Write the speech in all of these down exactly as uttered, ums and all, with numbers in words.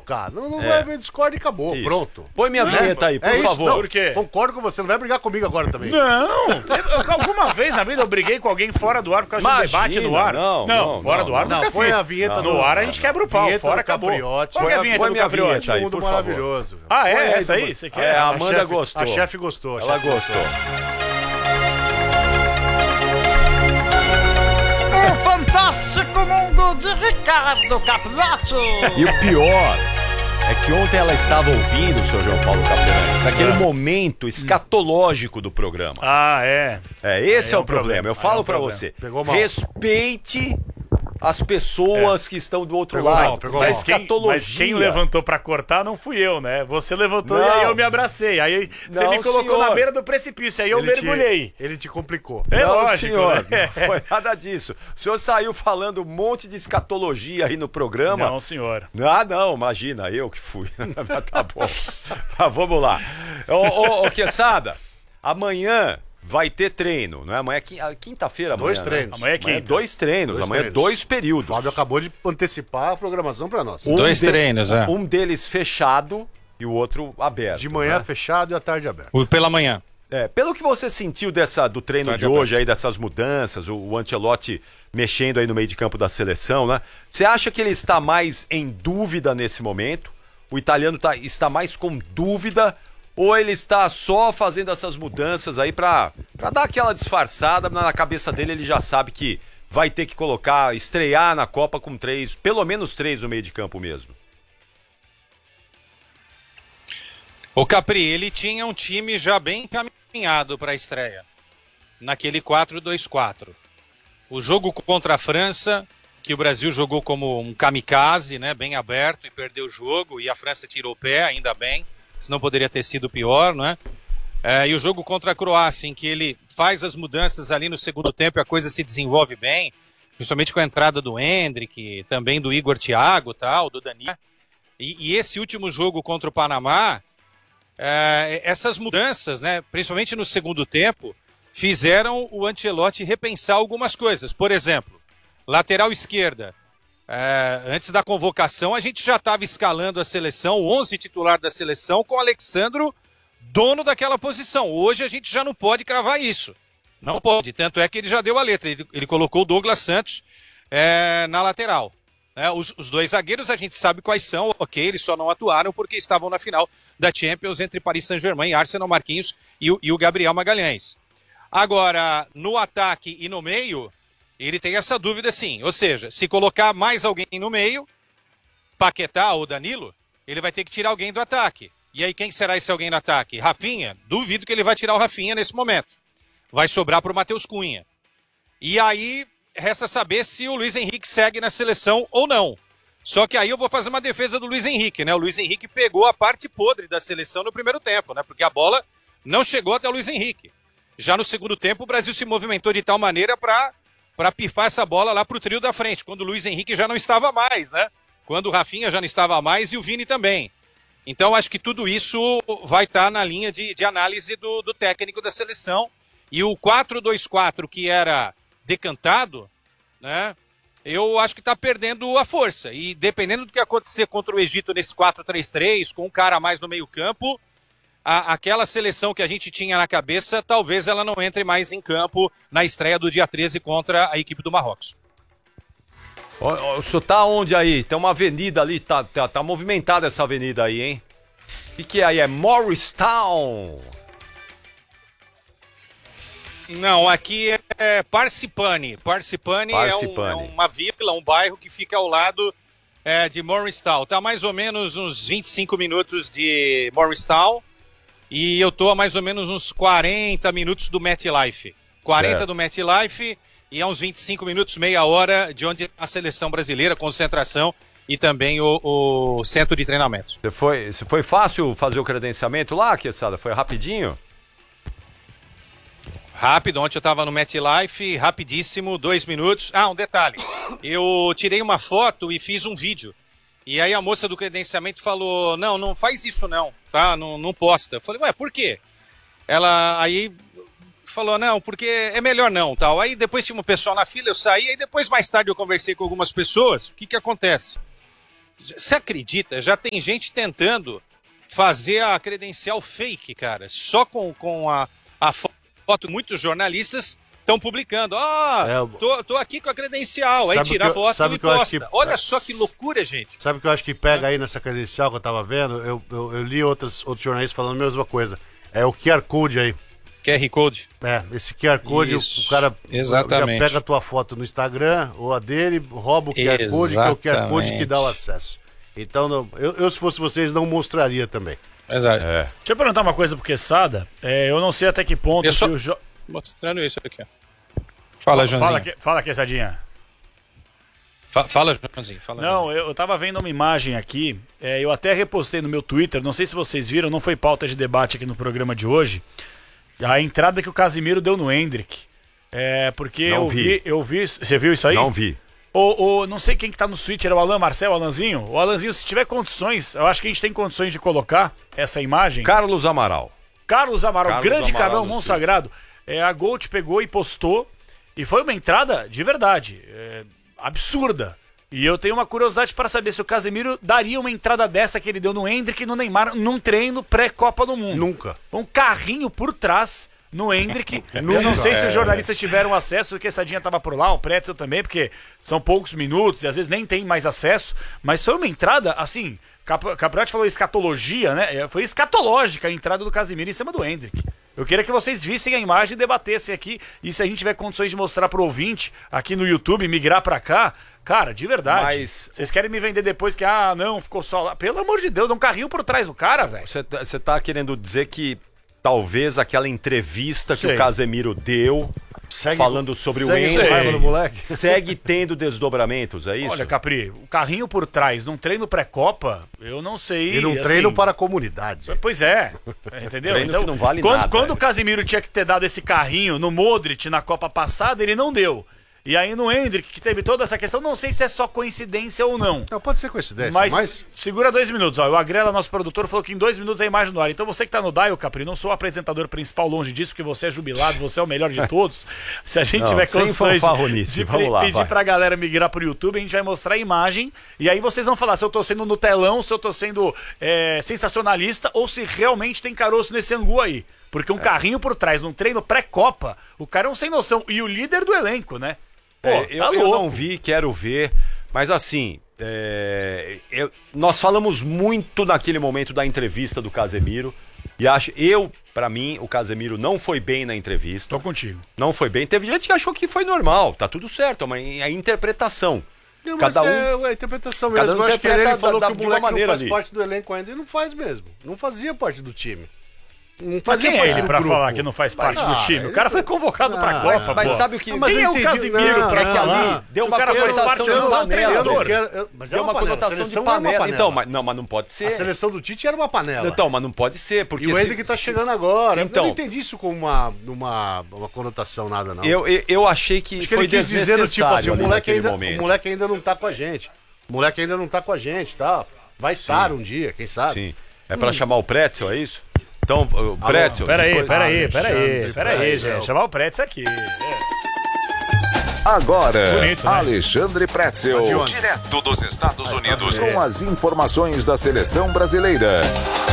trocar. Não, não é. vai, discorda e acabou. Isso. Pronto. Põe minha vinheta aí, por é favor. Não, por quê? Concordo com você, não vai brigar comigo agora também. Não! Eu, alguma vez na vida eu briguei com alguém fora do ar por causa Imagina, de um debate no ar? Não, não, não fora não, do ar não, nunca põe fiz. a vinheta no do, ar a gente quebra o pau, fora acabou. Capriote. Qual é a vinheta põe do minha Capriote? vinheta aí, mundo por maravilhoso. favor. Ah, é? Põe Essa aí? Você quer? É, a A Amanda chefe, gostou. A chefe gostou. A Ela chefe gostou. O fantástico mundo de Ricardo Capriotti. E o pior é que ontem ela estava ouvindo o senhor João Paulo Capelani, naquele é. momento escatológico do programa. Ah, é. É, esse é, é um um problema. problema. Eu falo é um pra problema. você. Respeite as pessoas é. que estão do outro pegou lado. Mal, pegou da mal. escatologia. Mas quem levantou pra cortar não fui eu, né? Você levantou não. e aí eu me abracei. Aí você não, me colocou senhor. na beira do precipício, aí eu ele mergulhei. Te, ele te complicou. É não, lógico, senhor. Né? Não foi nada disso. O senhor saiu falando um monte de escatologia aí no programa. Não, senhor. Ah, não, imagina, eu que fui. Tá bom. Mas vamos lá. Ô, ô, ô, Quesada, amanhã vai ter treino, não é? Amanhã é quinta-feira, amanhã. Dois treinos. Né? Amanhã é quinta. Amanhã é dois treinos, dois amanhã treinos. dois períodos. O Fábio acabou de antecipar a programação pra nós. Um dois de... treinos, é. Um deles fechado e o outro aberto. De manhã né? fechado e à tarde aberto. O pela manhã. É, pelo que você sentiu dessa, do treino tarde de hoje, aí, dessas mudanças, o, o Ancelotti mexendo aí no meio de campo da seleção, né? Você acha que ele está mais em dúvida nesse momento? O italiano tá, está mais com dúvida? Ou ele está só fazendo essas mudanças aí pra, pra dar aquela disfarçada? Na cabeça dele ele já sabe que vai ter que colocar, estrear na Copa com três, pelo menos três no meio de campo mesmo. O Capri, ele tinha um time já bem encaminhado para a estreia, naquele quatro dois quatro. O jogo contra a França, que o Brasil jogou como um kamikaze, né, bem aberto e perdeu o jogo, e a França tirou o pé, ainda bem. Senão poderia ter sido pior, não é? é? E o jogo contra a Croácia, em que ele faz as mudanças ali no segundo tempo e a coisa se desenvolve bem, principalmente com a entrada do Endrick, também do Igor Thiago, tal, do Danilo. E, e esse último jogo contra o Panamá, é, essas mudanças, né, principalmente no segundo tempo, fizeram o Ancelotti repensar algumas coisas. Por exemplo, lateral esquerda. É, antes da convocação, a gente já estava escalando a seleção, o onze titular da seleção, com o Alexandro dono daquela posição. Hoje a gente já não pode cravar isso. Não pode. Tanto é que ele já deu a letra. Ele, ele colocou o Douglas Santos é, na lateral. É, os, os dois zagueiros a gente sabe quais são. Ok, eles só não atuaram porque estavam na final da Champions entre Paris Saint-Germain, Arsenal, Marquinhos e o, e o Gabriel Magalhães. Agora, no ataque e no meio... ele tem essa dúvida sim, ou seja, se colocar mais alguém no meio, Paquetá ou Danilo, ele vai ter que tirar alguém do ataque. E aí quem será esse alguém no ataque? Rafinha? Duvido que ele vai tirar o Rafinha nesse momento. Vai sobrar para o Matheus Cunha. E aí resta saber se o Luiz Henrique segue na seleção ou não. Só que aí eu vou fazer uma defesa do Luiz Henrique, né? O Luiz Henrique pegou a parte podre da seleção no primeiro tempo, né? Porque a bola não chegou até o Luiz Henrique. Já no segundo tempo o Brasil se movimentou de tal maneira para... para pifar essa bola lá pro trio da frente, quando o Luiz Henrique já não estava mais, né? Quando o Rafinha já não estava mais e o Vini também. Então, acho que tudo isso vai estar tá na linha de, de análise do, do técnico da seleção. E o quatro dois quatro, que era decantado, né? Eu acho que está perdendo a força. E dependendo do que acontecer contra o Egito nesse quatro três três, com um cara a mais no meio campo, A, aquela seleção que a gente tinha na cabeça, talvez ela não entre mais em campo na estreia do dia treze contra a equipe do Marrocos. O, o, o senhor tá onde aí? Tem uma avenida ali, tá, tá, tá movimentada essa avenida aí, hein? O que, que é aí? É Morristown? Não, aqui é Parsippany. Parsippany, Parsippany. É, um, é uma vila, um bairro que fica ao lado é, de Morristown. Tá mais ou menos uns vinte e cinco minutos de Morristown. E eu tô a mais ou menos uns quarenta minutos do MetLife. quarenta é. do MetLife e a uns vinte e cinco minutos, meia hora, de onde a seleção brasileira, concentração e também o, o centro de treinamento. Você foi, você foi fácil fazer o credenciamento lá, Quesada? Foi rapidinho? Rápido, ontem eu tava no MetLife, rapidíssimo, dois minutos. Ah, um detalhe, eu tirei uma foto e fiz um vídeo. E aí a moça do credenciamento falou, não, não faz isso não, tá? Não, não posta. Eu falei, ué, por quê? Ela aí falou, não, porque é melhor não, tal. Aí depois tinha um pessoal na fila, eu saí, e depois mais tarde eu conversei com algumas pessoas. O que que acontece? Você acredita? Já tem gente tentando fazer a credencial fake, cara. Só com, com a, a foto. Muitos jornalistas estão publicando. Ah, É, eu- tô, tô aqui com a credencial. Aí Sabe tira a que eu- foto sabe e que eu acho posta. que- Olha só que loucura, gente. Sabe o que eu acho que pega aí nessa credencial que eu tava vendo? Eu, eu, eu li outros, outros jornalistas falando a mesma coisa. É o Q R Code aí. Q R Code. É, esse Q R Code, o- Isso, o cara exatamente. já pega a tua foto no Instagram ou a dele, rouba o Q R Code, que é o Q R Code que dá o acesso. Então, não- eu, eu, se fosse vocês, não mostraria também. Exato. É. Deixa eu perguntar uma coisa pro Quesada. É, eu não sei até que ponto Eu só- que o jo... Mostrando isso aqui, ó. Fala, Joãozinho. Fala, que- fala, Quesadinha. Fa- Fala, Joãozinho. Fala, Não, eu, eu tava vendo uma imagem aqui, é, eu até repostei no meu Twitter, não sei se vocês viram, não foi pauta de debate aqui no programa de hoje, a entrada que o Casimiro deu no Hendrick. É, porque Não eu vi. vi. eu vi, você viu isso aí? Não vi. O, o- não sei quem que tá no Switch, era o Alan Marcel, o Alanzinho. O Alanzinho, se tiver condições, eu acho que a gente tem condições de colocar essa imagem. Carlos Amaral. Carlos Amaral, Carlos grande Amaral Carlão no Mão Switch. Sagrado. É, a Gold pegou e postou. E foi uma entrada de verdade. é, absurda. E eu tenho uma curiosidade para saber se o Casemiro daria uma entrada dessa que ele deu no Hendrick e no Neymar num treino pré-Copa do Mundo. Nunca. Um carrinho por trás no Hendrick. Eu não Nunca. sei se É. os jornalistas tiveram acesso, o Quessadinha tava por lá, o Pretzel também, porque são poucos minutos e às vezes nem tem mais acesso. Mas foi uma entrada, assim, Cap Capriotti falou escatologia, né? É, foi escatológica a entrada do Casemiro em cima do Hendrick. Eu queria que vocês vissem a imagem e debatessem aqui. E se a gente tiver condições de mostrar pro ouvinte aqui no YouTube, migrar pra cá, cara, de verdade. Mas- Vocês querem me vender depois que, ah, não, ficou só lá. Pelo amor de Deus, dá um carrinho por trás do cara, velho. Você tá, você tá querendo dizer que talvez aquela entrevista que Sei. o Casemiro deu, Segue- falando sobre o segue Hendrick, com raiva do moleque. segue tendo desdobramentos, é isso? Olha, Capri, o carrinho por trás, num treino pré-copa, eu não sei. E num assim, treino para a comunidade. Pois é, entendeu? Treino que não vale quando, nada, quando é. o Casimiro tinha que ter dado esse carrinho no Modric na Copa passada, ele não deu. E aí no Hendrick, que teve toda essa questão, não sei se é só coincidência ou não. Não, pode ser coincidência, Mas, mas... segura dois minutos, ó. O Agrela, nosso produtor, falou que em dois minutos a imagem no ar. Então você que tá no Dial, Capri, não sou o apresentador principal, longe disso, porque você é jubilado, você é o melhor de todos. Se a gente Não, tiver sem condições fanfarronice, de vamos pe- lá, pedir vai. pra galera migrar pro YouTube, a gente vai mostrar a imagem. E aí vocês vão falar se eu tô sendo no telão, se eu tô sendo é, sensacionalista ou se realmente tem caroço nesse angu aí. Porque um carrinho por trás, num treino pré-copa, o cara é um sem noção. E o líder do elenco, né? Pô, É, tá eu, eu louco. não vi, quero ver, mas assim, é, eu- nós falamos muito naquele momento da entrevista do Casemiro, e acho, eu, pra mim, o Casemiro não foi bem na entrevista, Tô contigo. não foi bem, teve gente que achou que foi normal, tá tudo certo, mas é a interpretação. Não, mas Cada um- é a interpretação cada mesmo. um Eu acho que ele, interpreta ele falou da- que o de uma moleque não maneira faz ali. parte do elenco ainda. E não faz mesmo. Não fazia parte do time. Não Mas fazia quem é parte ele do pra grupo. falar que não faz parte Ah, do time? O ele- cara foi convocado pra Ah, Copa, Mas pô. sabe o que... Ah, mas Quem eu é o entendi. Casimiro Não, pra não, falar? não. Deu Se uma o cara faz conotação parte de do Eu não, não, panela. treinador. eu quero- eu- mas é Deu uma uma panela. A conotação de seleção é uma panela. panela. Então, mas não, mas não pode ser. A seleção do Tite era uma panela. Então, mas não pode ser, porque... E o se- Hendrick tá se- chegando agora. Então- eu não entendi isso como uma, uma, uma conotação nada, não. Eu, eu, eu achei que, Acho que foi ele quis dizer do tipo assim, desnecessário o ali moleque, naquele ainda, momento. o moleque ainda não tá com a gente. O moleque ainda não tá com a gente, tá? Vai estar um dia, quem sabe? Sim. É pra chamar o Pretzel, é isso? Então, o Pretzel... Pera aí, depois- pera aí, Alexandre pera aí, pera aí, Pretzel. gente. Chamar o Pretzel aqui. É. Agora, Bonito, né? Alexandre Pretzel, De onde? direto dos Estados Unidos, É. com as informações da seleção brasileira.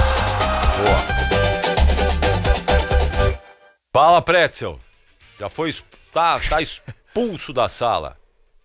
Fala, Pretzel. Já foi... exp- Tá, tá expulso da sala.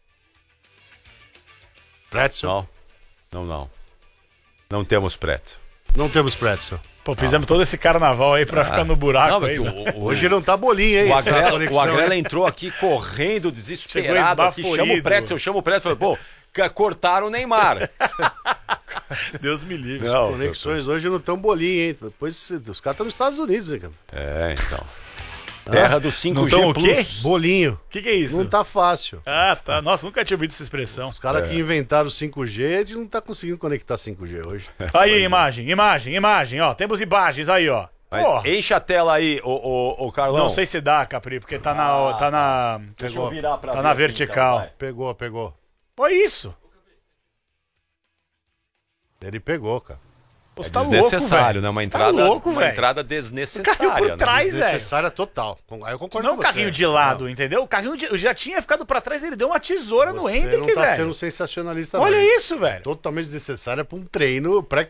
Pretzel. Não, não, não. Não temos Pretzel. Não temos pretzel. Pô, fizemos todo esse carnaval aí pra ficar no buraco Não, aí. mas né? o, o, Hoje não tá bolinho, hein? o essa Agrela, conexão, o Agrela hein? entrou aqui correndo, Chegou desesperado aqui. Chama o esbaforido. Pretzel, chama o Pretzel. Falei, pô, ca- cortaram o Neymar. Deus me livre. Não, Conexões hoje não tão bolinho, hein? Depois os caras estão nos Estados Unidos, hein, cara? É, então. Terra do cinco Não G tão o quê? Plus. Bolinho. O que, que é isso? Não tá fácil. Ah, tá. Nossa, nunca tinha ouvido essa expressão. Os caras que inventaram o cinco G, a gente não tá conseguindo conectar cinco G hoje. Aí, imagem, imagem, imagem, ó. Temos imagens aí, ó. Mas Porra. enche a tela aí, ô, ô, ô Carlão. Não sei se dá, Capri, porque tá na. Tá na. Deixa eu virar pra Tá ver na aqui, vertical. então, vai. Pegou, pegou. Olha isso. Ele pegou, cara. Você É tá desnecessário, louco, né? Uma Você entrada, tá louco, uma velho. entrada Caiu desnecessária. por né? trás, velho. Desnecessária total. Aí eu concordo Não com um você. carrinho de lado, Não. entendeu? O carrinho de, já tinha ficado pra trás, ele deu uma tesoura no Você Hendrick, não tá velho. sendo sensacionalista, Olha não. isso, velho. Totalmente desnecessária pra um treino, pré